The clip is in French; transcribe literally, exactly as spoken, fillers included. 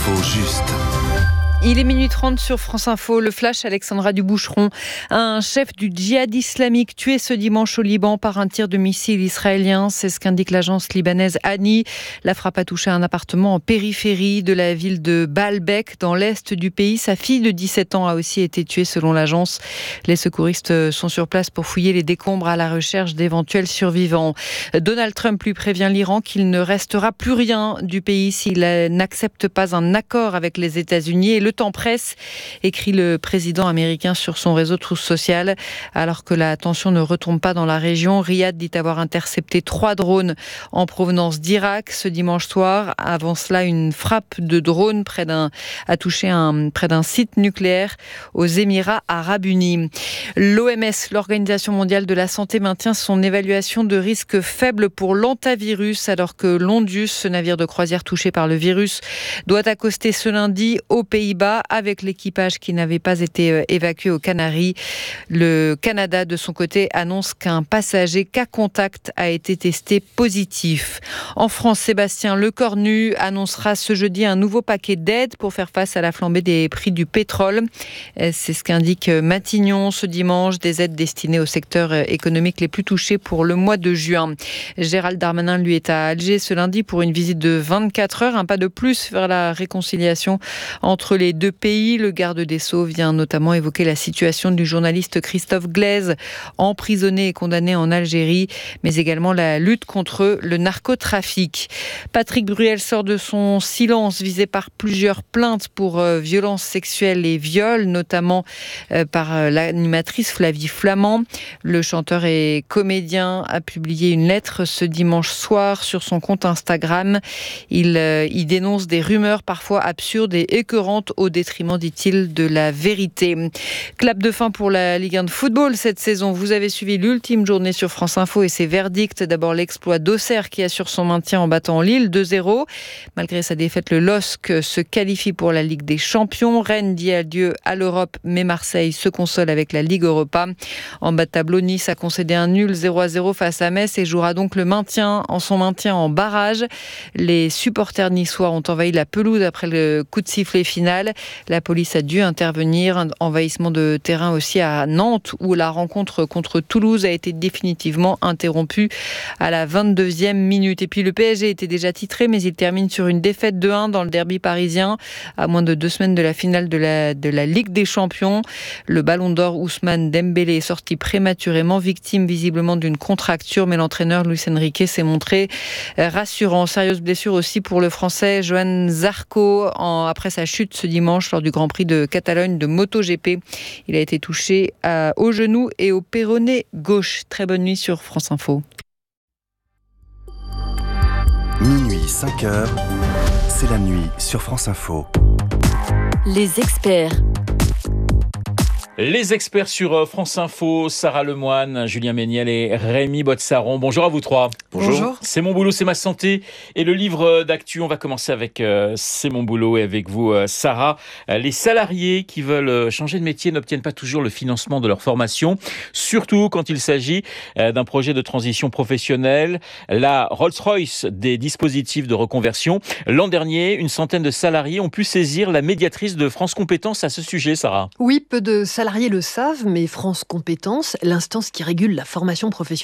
L'info juste. Il est minuit trente sur France Info, le flash Alexandra Duboucheron. Un chef du djihad islamique tué ce dimanche au Liban par un tir de missile israélien. C'est ce qu'indique l'agence libanaise Ani. La frappe a touché un appartement en périphérie de la ville de Baalbek, dans l'est du pays. Sa fille de dix-sept ans a aussi été tuée selon l'agence. Les secouristes sont sur place pour fouiller les décombres à la recherche d'éventuels survivants. Donald Trump lui prévient l'Iran qu'il ne restera plus rien du pays s'il n'accepte pas un accord avec les États-Unis. Et le temps presse, écrit le président américain sur son réseau Truth Social. Alors que la tension ne retombe pas dans la région, Riyad dit avoir intercepté trois drones en provenance d'Irak ce dimanche soir. Avant cela, une frappe de drone près d'un, a touché un, près d'un site nucléaire aux Émirats arabes unis. L'O M S, l'Organisation mondiale de la santé, maintient son évaluation de risque faible pour l'hantavirus, alors que l'Ondius, ce navire de croisière touché par le virus, doit accoster ce lundi aux Pays-Bas avec l'équipage qui n'avait pas été évacué aux Canaries. Le Canada, de son côté, annonce qu'un passager cas contact a été testé positif. En France, Sébastien Lecornu annoncera ce jeudi un nouveau paquet d'aides pour faire face à la flambée des prix du pétrole. C'est ce qu'indique Matignon ce dimanche, des aides destinées aux secteurs économiques les plus touchés pour le mois de juin. Gérald Darmanin, lui, est à Alger ce lundi pour une visite de vingt-quatre heures, un pas de plus vers la réconciliation entre les deux pays. Le garde des Sceaux vient notamment évoquer la situation du journaliste Christophe Glaise, emprisonné et condamné en Algérie, mais également la lutte contre le narcotrafic. Patrick Bruel sort de son silence, visé par plusieurs plaintes pour euh, violences sexuelles et viols, notamment euh, par euh, l'animatrice Flavie Flamand. Le chanteur et comédien a publié une lettre ce dimanche soir sur son compte Instagram. Il, euh, il dénonce des rumeurs parfois absurdes et écœurantes au détriment, dit-il, de la vérité. Clap de fin pour la Ligue un de football cette saison. Vous avez suivi l'ultime journée sur France Info et ses verdicts. D'abord l'exploit d'Auxerre qui assure son maintien en battant Lille deux zéro. Malgré sa défaite, le L O S C se qualifie pour la Ligue des Champions. Rennes dit adieu à l'Europe, mais Marseille se console avec la Ligue Europa. En bas de tableau, Nice a concédé un nul zéro à zéro face à Metz et jouera donc le maintien en son maintien en barrage. Les supporters niçois ont envahi la pelouse après le coup de sifflet final. La police a dû intervenir. Un envahissement de terrain aussi à Nantes, où la rencontre contre Toulouse a été définitivement interrompue à la vingt-deuxième minute. Et puis le P S G était déjà titré, mais il termine sur une défaite deux un dans le derby parisien, à moins de deux semaines de la finale de la, de la Ligue des Champions. Le ballon d'or Ousmane Dembélé est sorti prématurément, victime visiblement d'une contracture, mais l'entraîneur Luis Enrique s'est montré rassurant. Sérieuse blessure aussi pour le Français Johan Zarco en, après sa chute ce dimanche lors du Grand Prix de Catalogne de MotoGP. Il a été touché à, au genou et au péroné gauche. Très bonne nuit sur France Info. Minuit cinq heures, c'est la nuit sur France Info. Les experts. Les experts sur France Info, Sarah Lemoine, Julien Méniel et Rémi Botsaron. Bonjour à vous trois. Bonjour. Bonjour. C'est mon boulot, c'est ma santé. Et le livre d'actu, on va commencer avec euh, C'est mon boulot et avec vous, euh, Sarah. Euh, les salariés qui veulent changer de métier n'obtiennent pas toujours le financement de leur formation, surtout quand il s'agit euh, d'un projet de transition professionnelle. La Rolls-Royce des dispositifs de reconversion. L'an dernier, une centaine de salariés ont pu saisir la médiatrice de France Compétences à ce sujet, Sarah. Oui, peu de salariés le savent, mais France Compétences, l'instance qui régule la formation professionnelle,